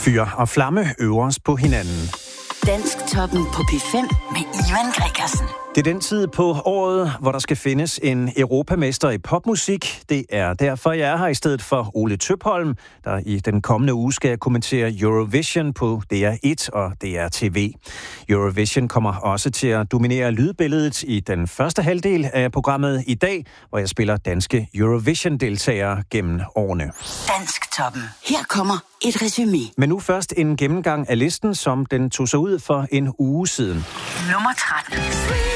Fyr og flamme øver os på hinanden. Dansktoppen på P5 med Ivan Gregersen. Det er den tid på året, hvor der skal findes en europamester i popmusik. Det er derfor, jeg er her i stedet for Ole Tøpholm, der i den kommende uge skal kommentere Eurovision på DR1 og DR TV. Eurovision kommer også til at dominere lydbilledet i den første halvdel af programmet i dag, hvor jeg spiller danske Eurovision-deltagere gennem årene. Dansktoppen. Her kommer et resumé. Men nu først en gennemgang af listen, som den tog sig ud for en uge siden. Nummer 13.